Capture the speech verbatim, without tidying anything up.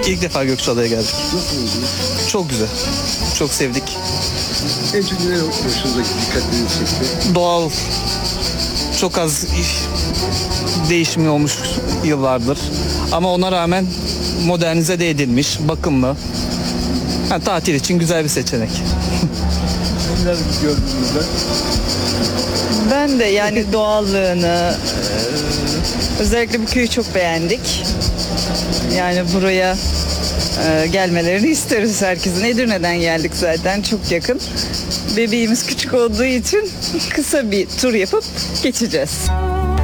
İlk defa Gökçeada'ya geldik. Nasıl buldunuz? Çok güzel. Çok sevdik. En çok ne hoşunuza dikkatinizi çekti? Doğal, çok az değişimi olmuş yıllardır. Ama ona rağmen modernize de edilmiş, bakımlı. Ha, tatil için güzel bir seçenek. Neler gördüğünüzde? Ben de yani doğallığını, e, özellikle bu köyü çok beğendik. Yani buraya e, gelmelerini isteriz herkesin. Edirne'den geldik zaten, çok yakın. Bebeğimiz küçük olduğu için kısa bir tur yapıp geçeceğiz.